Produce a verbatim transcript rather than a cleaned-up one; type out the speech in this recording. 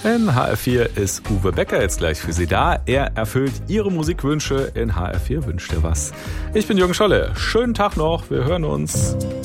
In H R vier ist Uwe Becker jetzt gleich für Sie da. Er erfüllt Ihre Musikwünsche in H R vier Wünscht dir was. Ich bin Jürgen Scholle. Schönen Tag noch. Wir hören uns.